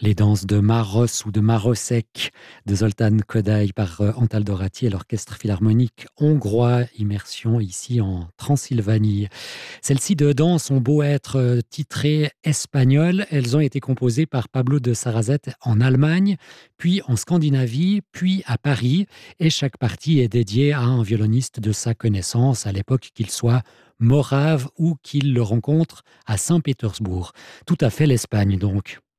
Les danses de Maros ou de Marosek de Zoltán Kodály par Antal Doráti et l'Orchestre Philharmonique hongrois, immersion ici en Transylvanie. Celles-ci de danse ont beau être titrées espagnoles, elles ont été composées par Pablo de Sarrazet en Allemagne, puis en Scandinavie, puis à Paris, et chaque partie est dédiée à un violoniste de sa connaissance, à l'époque qu'il soit morave ou qu'il le rencontre à Saint-Pétersbourg. Tout à fait l'Espagne donc.